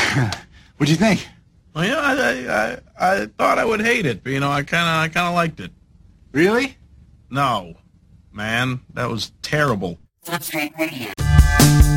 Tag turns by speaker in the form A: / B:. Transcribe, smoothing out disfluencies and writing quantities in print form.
A: What'd you think?
B: Well, yeah, I thought I would hate it, but, I kind of liked it.
A: Really?
B: No, man, that was terrible.
C: Footscape Radio.